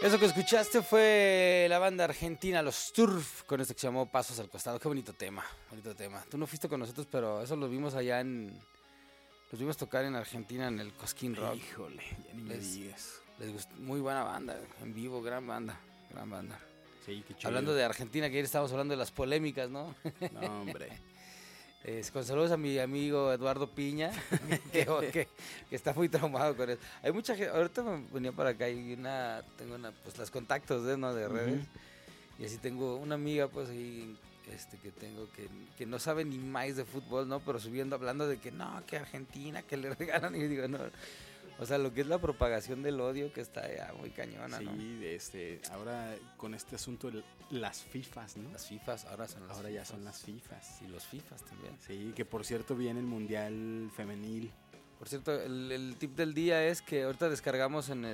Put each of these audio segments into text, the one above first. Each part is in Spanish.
Eso que escuchaste fue la banda argentina Los Turf, con esto que se llamó Pasos al Costado. Qué bonito tema, bonito tema. Tú no fuiste con nosotros, pero eso lo vimos allá los vimos tocar en Argentina en el Cosquín Rock. Híjole, ya ni me digas. Les gustó, muy buena banda, en vivo, gran banda, gran banda. Sí, qué chido. Hablando de Argentina, que ayer estábamos hablando de las polémicas, ¿no? No, hombre. Con saludos a mi amigo Eduardo Piña, que está muy traumado con eso. Hay mucha gente, ahorita me venía para acá y tengo pues las contactos de redes, y así tengo una amiga pues ahí que tengo que no sabe ni más de fútbol, ¿no? Pero hablando de que no, que Argentina, que le regalan, y yo digo, no. O sea, lo que es la propagación del odio que está ya muy cañona, sí, ¿no? Sí, ahora con este asunto de las FIFAs, ¿no? Las FIFAs, ahora ya son las FIFAs. Y los FIFAs también. Sí, que por cierto viene el Mundial Femenil. Por cierto, el tip del día es que ahorita descargamos en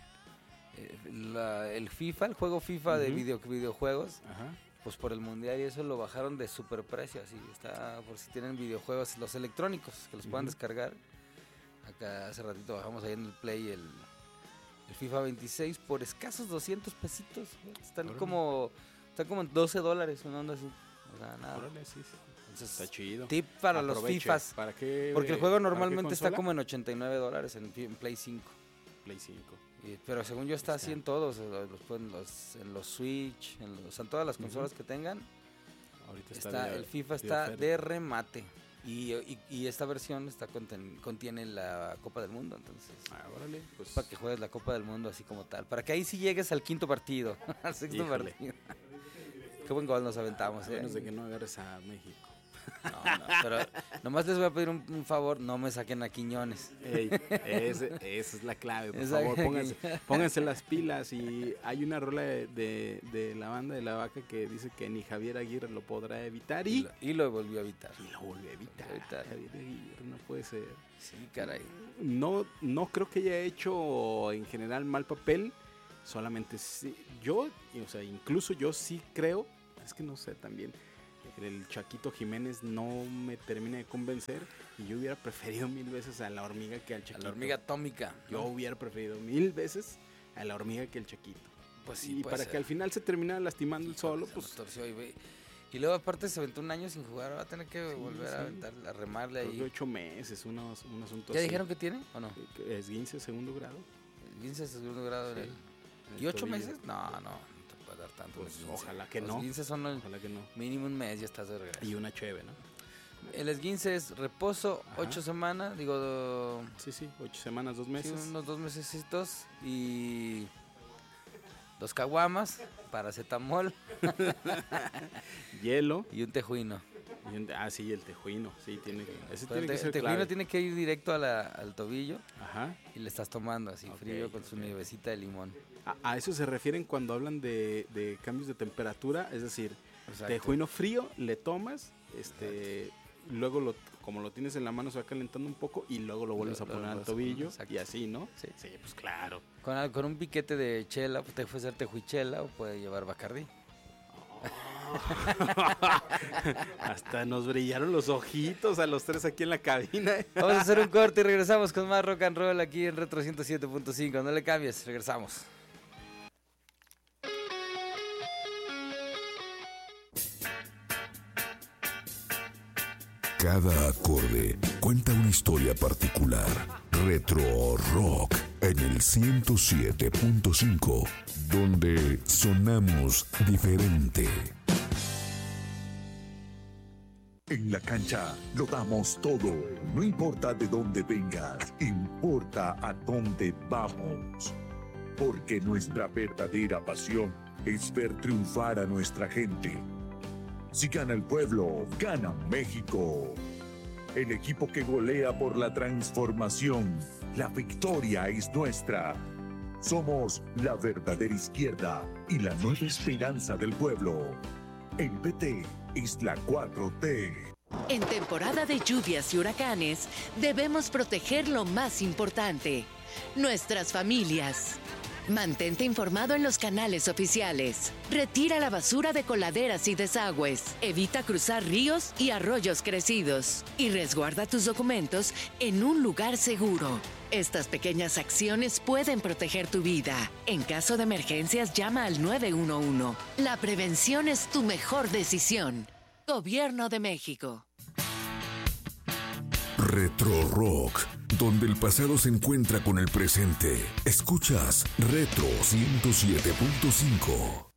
el FIFA, el juego FIFA de videojuegos. Ajá. Pues por el Mundial y eso lo bajaron de superprecio, así está, por si tienen videojuegos, los electrónicos, que los puedan descargar. Acá hace ratito bajamos ahí en el Play el FIFA 26 por escasos 200 pesitos. Están como en $12, una onda así. O sea, nada. Órale, sí. Entonces, está chido. Tip para los FIFAs. ¿Para qué? Porque el juego normalmente está como en $89 en Play 5. Play 5. Pero según yo está así en todos, en los Switch, en todas las consolas que tengan. Ahorita el FIFA está de remate. Y esta versión contiene la Copa del Mundo, entonces. Órale, pues. Para que juegues la Copa del Mundo así como tal. Para que ahí sí llegues al quinto partido, al sexto partido. Qué buen gol nos aventamos, A menos de que no agarres a México. No, pero nomás les voy a pedir un favor, no me saquen a Quiñones. Ey, esa es la clave, por favor, pónganse las pilas. Y hay una rola de la banda de La Vaca que dice que ni Javier Aguirre lo podrá evitar y lo volvió a evitar. Javier Aguirre, no puede ser. Sí, caray. No creo que haya hecho en general mal papel, solamente sí, incluso yo sí creo, es que no sé también. El Chaquito Jiménez no me termina de convencer y yo hubiera preferido 1000 veces a la hormiga que al Chaquito. A la hormiga atómica. Yo hubiera preferido 1000 veces a la hormiga que al Chaquito. Pues sí, y para que al final se terminara lastimando el solo, pues. Torció y luego aparte se aventó un año sin jugar, va a tener que volver a remarle ahí. 8 meses, un asunto ¿Ya así. dijeron que tiene o no? Esguince segundo grado. Esguince segundo grado. Sí. ¿Y 8 meses? No. Para dar tanto. Pues ojalá que no. Los esguinces son ojalá que no. Mínimo un mes, ya estás de regreso. Y una cheve, ¿no? El esguince es reposo, 8 semanas, Sí, 8 semanas, 2 meses. Sí, unos 2 mesecitos y 2 caguamas, paracetamol, hielo y un tejuino. Sí, el tejuino, sí, tiene que ser el tejuino clave. Tiene que ir directo al tobillo. Ajá. Y le estás tomando así frío con su nievecita de limón. A eso se refieren cuando hablan de cambios de temperatura, es decir, tejuino frío, le tomas, luego como lo tienes en la mano se va calentando un poco y luego lo vuelves a poner al tobillo y así, ¿no? Sí, pues claro. Con un piquete de chela, pues te puede ser tejuichela o puede llevar Bacardí. Hasta nos brillaron los ojitos a los tres aquí en la cabina. Vamos a hacer un corte y regresamos con más rock and roll aquí en Retro 107.5. No le cambies, regresamos. Cada acorde cuenta una historia particular. Retro Rock en el 107.5, donde sonamos diferente. En la cancha lo damos todo. No importa de dónde vengas, importa a dónde vamos. Porque nuestra verdadera pasión es ver triunfar a nuestra gente. Si gana el pueblo, gana México. El equipo que golea por la transformación. La victoria es nuestra. Somos la verdadera izquierda y la nueva esperanza del pueblo. El PT es la 4T. En temporada de lluvias y huracanes, debemos proteger lo más importante, nuestras familias. Mantente informado en los canales oficiales. Retira la basura de coladeras y desagües. Evita cruzar ríos y arroyos crecidos. Y resguarda tus documentos en un lugar seguro. Estas pequeñas acciones pueden proteger tu vida. En caso de emergencias, llama al 911. La prevención es tu mejor decisión. Gobierno de México. Retro Rock, donde el pasado se encuentra con el presente. Escuchas Retro 107.5.